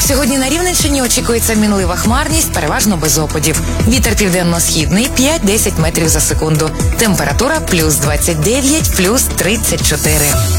Сьогодні на Рівненщині очікується мінлива хмарність, переважно без опадів. Вітер південно-східний 5-10 метрів за секунду. Температура плюс 29, плюс 34.